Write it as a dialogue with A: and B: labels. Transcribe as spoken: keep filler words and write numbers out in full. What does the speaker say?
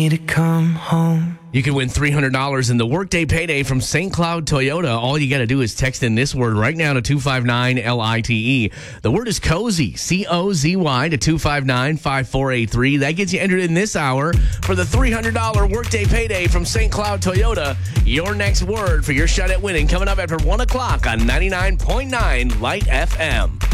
A: to come home.
B: You can win three hundred dollars in the Workday Payday from Saint Cloud Toyota. All you got to do is text in this word right now to two five nine L I T E. The word is cozy, C O Z Y, to two five nine five four eight three. That gets you entered in this hour for the three hundred dollars Workday Payday from Saint Cloud Toyota. Your next word for your shot at winning coming up after one o'clock on ninety-nine point nine Light F M.